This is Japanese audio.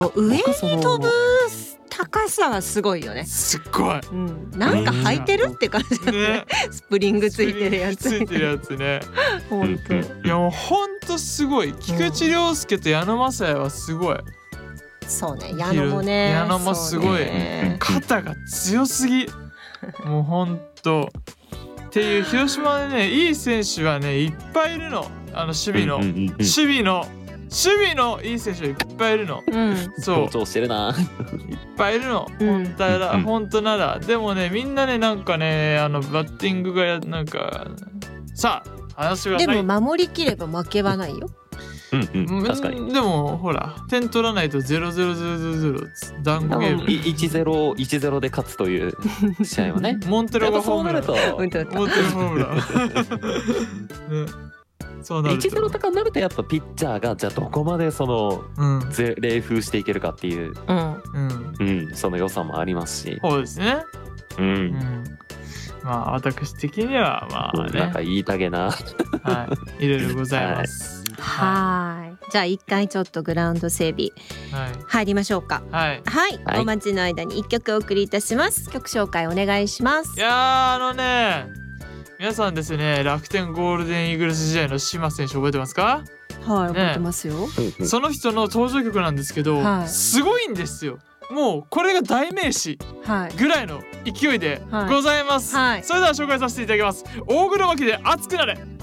上に飛ぶ高さはすごいよね。 すっごい、 なんか履いてるって感じだね。スプリングついてるやつ。 ついてるやつね。 本当。 いやもう本当すごい。菊池涼介と矢野雅也はすごい。 そうね。矢野もね。 矢野もすごい。肩が強すぎ。もう本当。っていう広島でね、いい選手はねいっぱいいるの。守備のいい選手がいっぱいいるの。 そう。強調してるな。 いっぱいいるの。本当なら。でもねみんなねなんかねバッティングがなんかさあ話がない。 でも守りきれば負けはないよ。 確かに。 でもほら点取らないと0-0-0-0団子ゲーム 1-0 で勝つという試合はね。 モンテロがホームラン。モンテロホームラン。そうなると 1-0 とかになるとやっぱピッチャーがじゃあどこまでその冷風していけるかっていうその良さもありますし。 そうですね。まあ私的にはまあねなんか言いたげないろいろございます。 はい。じゃあ一回ちょっとグラウンド整備入りましょうか。はい。お待ちの間に一曲お送りいたします。曲紹介お願いします。 いや皆さんですね、楽天ゴールデンイーグルス時代の島選手覚えてますか？ はい、覚えてますよ。 その人の登場曲なんですけど、すごいんですよ。もうこれが代名詞ぐらいの勢いでございます。それでは紹介させていただきます。大黒摩季で熱くなれ。